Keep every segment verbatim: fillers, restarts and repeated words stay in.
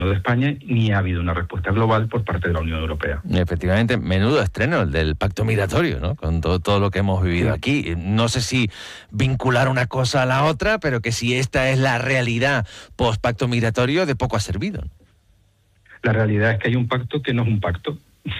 de España, ni ha habido una respuesta global por parte de la Unión Europea. Efectivamente, menudo estreno el del pacto migratorio, ¿no? Con todo, todo lo que hemos vivido sí. aquí. No sé si vincular una cosa a la otra, pero que si esta es la realidad post-pacto migratorio, de poco ha servido. La realidad es que hay un pacto que no es un pacto.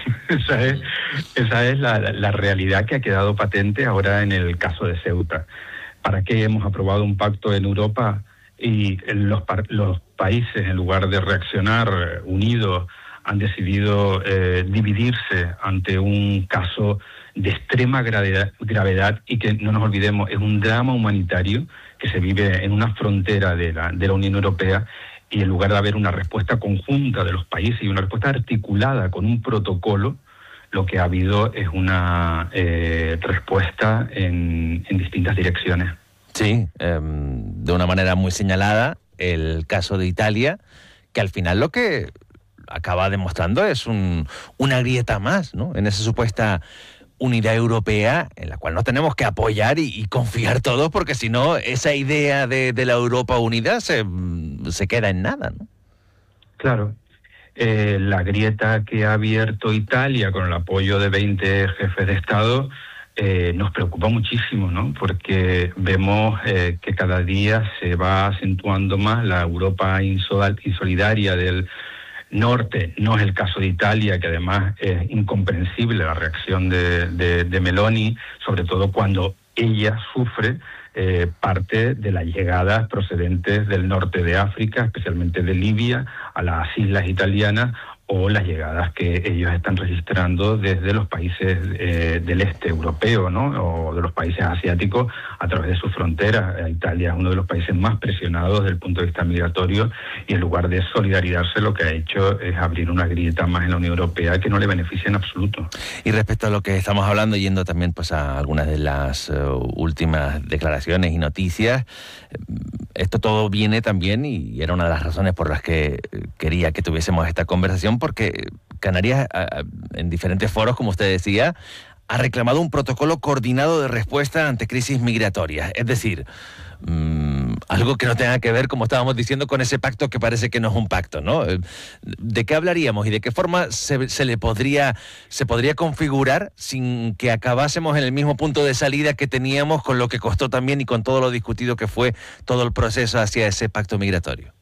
esa es, esa es la, la realidad que ha quedado patente ahora en el caso de Ceuta. ¿Para qué hemos aprobado un pacto en Europa y los, los países, en lugar de reaccionar unidos, han decidido eh, dividirse ante un caso de extrema gravedad, gravedad y que, no nos olvidemos, es un drama humanitario que se vive en una frontera de la, de la Unión Europea, y en lugar de haber una respuesta conjunta de los países y una respuesta articulada con un protocolo, lo que ha habido es una eh, respuesta en, en distintas direcciones. Sí, eh, de una manera muy señalada, el caso de Italia, que al final lo que acaba demostrando es un, una grieta más, ¿no? En esa supuesta unidad europea en la cual nos tenemos que apoyar y, y confiar todos, porque si no, esa idea de, de la Europa unida se, se queda en nada, ¿no? Claro. Eh, la grieta que ha abierto Italia con el apoyo de veinte jefes de Estado eh, nos preocupa muchísimo, ¿no? Porque vemos eh, que cada día se va acentuando más la Europa insolidaria del norte. No es el caso de Italia, que además es incomprensible la reacción de, de, de Meloni, sobre todo cuando ella sufre eh, parte de las llegadas procedentes del norte de África, especialmente de Libia, a las islas italianas, o las llegadas que ellos están registrando desde los países eh, del este europeo, ¿no? O de los países asiáticos a través de sus fronteras. Italia es uno de los países más presionados desde el punto de vista migratorio, y en lugar de solidarizarse, lo que ha hecho es abrir una grieta más en la Unión Europea que no le beneficia en absoluto. Y respecto a lo que estamos hablando, yendo también pues a algunas de las uh, últimas declaraciones y noticias, esto todo viene también, y era una de las razones por las que quería que tuviésemos esta conversación, porque Canarias, en diferentes foros, como usted decía, ha reclamado un protocolo coordinado de respuesta ante crisis migratorias. Es decir, mmm, algo que no tenga que ver, como estábamos diciendo, con ese pacto que parece que no es un pacto, ¿no? ¿De qué hablaríamos y de qué forma se, se le podría, se podría configurar sin que acabásemos en el mismo punto de salida que teníamos, con lo que costó también y con todo lo discutido que fue todo el proceso hacia ese pacto migratorio?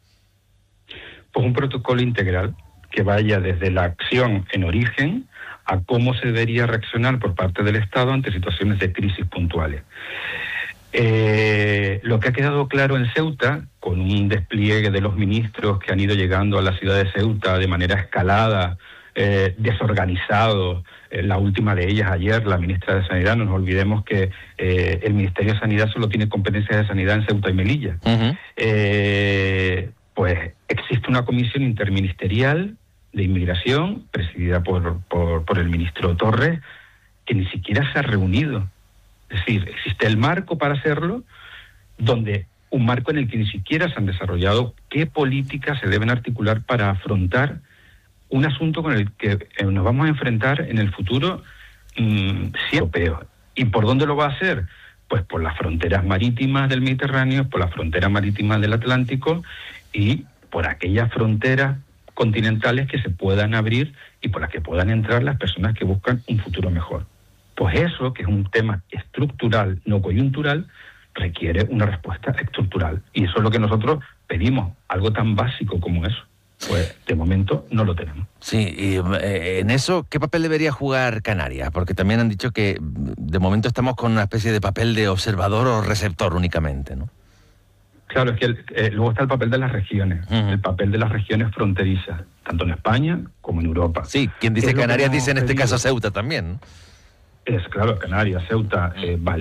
Pues un protocolo integral que vaya desde la acción en origen a cómo se debería reaccionar por parte del Estado ante situaciones de crisis puntuales. Eh, lo que ha quedado claro en Ceuta, con un despliegue de los ministros que han ido llegando a la ciudad de Ceuta de manera escalada, eh, desorganizado, eh, la última de ellas ayer, la ministra de Sanidad, no nos olvidemos que eh, el Ministerio de Sanidad solo tiene competencias de sanidad en Ceuta y Melilla. Uh-huh. eh, pues existe una comisión interministerial de inmigración, presidida por, por, por el ministro Torres, que ni siquiera se ha reunido. Es decir, existe el marco para hacerlo, donde un marco en el que ni siquiera se han desarrollado qué políticas se deben articular para afrontar un asunto con el que nos vamos a enfrentar en el futuro mmm, sí, europeo. ¿Y por dónde lo va a hacer? Pues por las fronteras marítimas del Mediterráneo, por las fronteras marítimas del Atlántico y por aquellas fronteras continentales que se puedan abrir y por las que puedan entrar las personas que buscan un futuro mejor. Pues eso, que es un tema estructural, no coyuntural, requiere una respuesta estructural. Y eso es lo que nosotros pedimos, algo tan básico como eso. Pues de momento no lo tenemos. Sí, y eh, en eso, ¿qué papel debería jugar Canarias? Porque también han dicho que de momento estamos con una especie de papel de observador o receptor únicamente, ¿no? Claro, es que el, eh, luego está el papel de las regiones, uh-huh. el papel de las regiones fronterizas, tanto en España como en Europa. Sí, quien dice Canarias dice en este caso Ceuta también, ¿no? Es claro, Canarias, Ceuta, eh, Baleares.